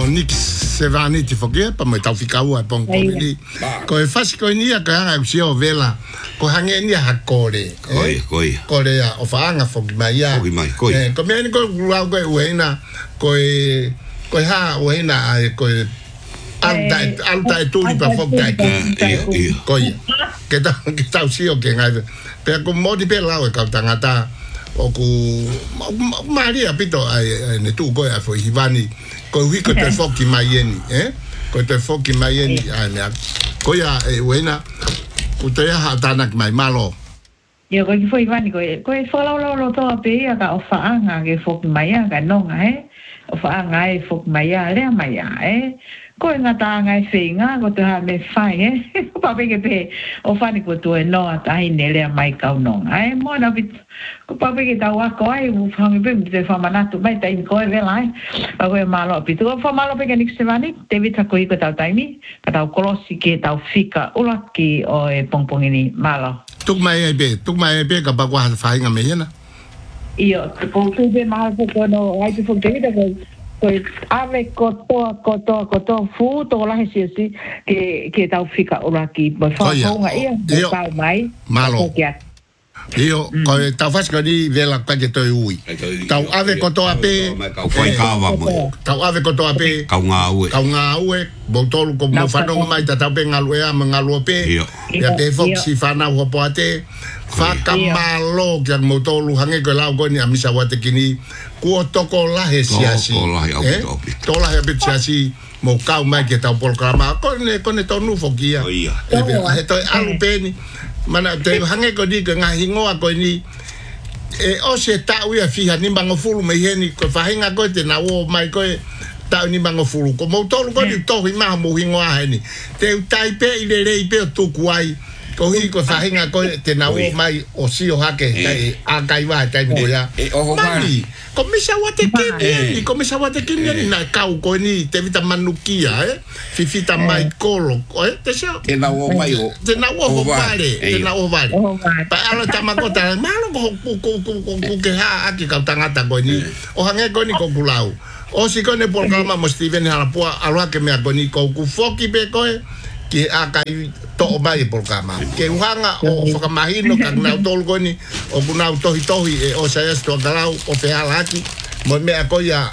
Nick Sevani ti fokia pa mai tau fikau ai pong ni ko e fasi ko ni ka nga si o vela ko hange ni ha kore kore o faanga foki mai ya ko me ni ko lau ko uena ko ha uena ai ko alta tu ni pa foki ko que ta si o que ngai pe ko modi pe lau ka tangata o ku Maria pito ai ne tu ko a foi Ivani ko wi ko te foki mai ni ko te foki mai ni ai me ko ya buena ku te ha tana mai malo yo ko foi Ivani ko fo lo to pe ya ka o fa nga ke foki mai ka no nga o fa nga e foki mai le mai ko nga ta nga finga ko te ha me fai pa pe ke pe o fa ni ko to no ta hi ne le mai ka no ai mo na bit ko pa pe ke ta wa ko ai u fa me pe te fa mana tu mai ta in ko ve lai pa ko malo pi tu fa malo pe ke ni semani te vita ko ko ta taimi ka ta kolosi ke ta fika ula ki o e pongpongini malo tuk mai be ka ba wa fa nga me na io po tu be mal ko no ai te fo te ko ave koto fu to la hesi ke tau fika ora ki ba fa nga ia tau mai malo io ko tau fas ko di vela ka ke to ui tau ave koto ape tau ave koto ape kau nga ue botol ko mo fa no mai ta tau pe ngalu e ngalu pe ya te foxi fa na ho poate fa kamalo ke motolu hange ko lau ko ni amisa wate kini ku toko la hesiasi to la hesiasi mo kau mai ke tau programa ko ne tonu fokia e to alu peni mana te hange ko di nga hingo ko ni o se ta ui fiha ni bango fulu me heni ko fa hinga ko te na wo mai ko ta ni bango fulu ko mo tolu ko di to hi ma mo hingo a heni te tai pe ile re pe tu kuai ko hi ko fa hinga ko te na wo mai o si o hake a kai wa tai mo ya mali ko misa wate kini ko misa wate kini na kau ko ni te vita manukia fifita mai kolo te sa te na wo mai o te na wo vale pa ala tamakota malo ko ke ha aki ka tangata ko ni o hange ko ni ko kulau o si ko ne programa mo Steven Halapua ala ke me ko ni ko ku foki pe ko ki akai to mai programa ke uhanga o whakamahino ka ngau tolu koni o kunau tohi o saya sto galau o pealaki mo me akoia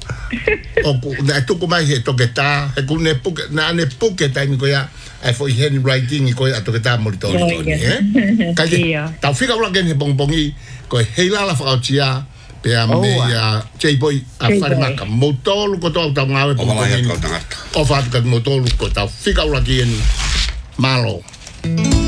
o ku na tuku mai he toketa e ku ne puke na ne puke tai mi koia ai foi hen writing ko a toketa mo tolu koni ka ta fika ula ken he bongbongi ko heila la whakautia pe a me ya boy a farmaka mo tolu ko tau tau ngawe o fa ka mo tolu ko ta fika ula ken malo